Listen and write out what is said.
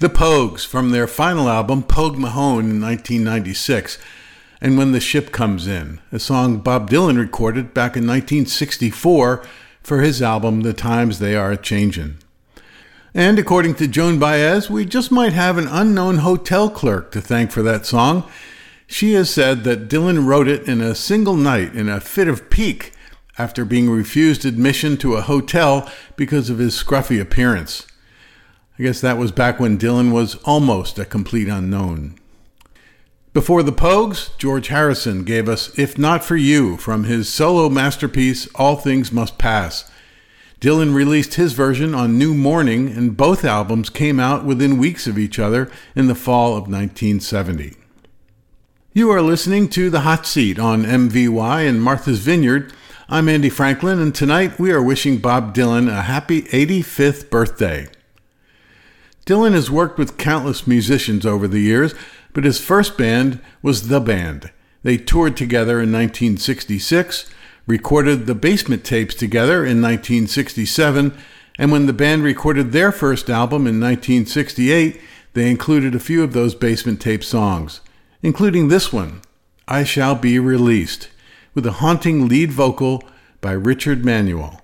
The Pogues from their final album, Pogue Mahone, in 1996, and When the Ship Comes In, a song Bob Dylan recorded back in 1964 for his album, The Times They Are A-Changin'. And according to Joan Baez, we just might have an unknown hotel clerk to thank for that song. She has said that Dylan wrote it in a single night in a fit of pique after being refused admission to a hotel because of his scruffy appearance. I guess that was back when Dylan was almost a complete unknown. Before the Pogues, George Harrison gave us If Not For You from his solo masterpiece, All Things Must Pass. Dylan released his version on New Morning, and both albums came out within weeks of each other in the fall of 1970. You are listening to The Hot Seat on MVY in Martha's Vineyard. I'm Andy Franklin, and tonight we are wishing Bob Dylan a happy 85th birthday. Dylan has worked with countless musicians over the years, but his first band was The Band. They toured together in 1966, recorded the Basement Tapes together in 1967, and when the band recorded their first album in 1968, they included a few of those Basement Tape songs, including this one, I Shall Be Released, with a haunting lead vocal by Richard Manuel.